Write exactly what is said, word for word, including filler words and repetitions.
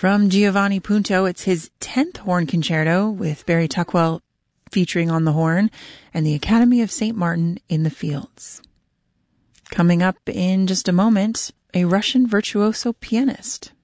From Giovanni Punto, it's his tenth horn concerto with Barry Tuckwell featuring on the horn and the Academy of Saint Martin in the Fields. Coming up in just a moment, a Russian virtuoso pianist.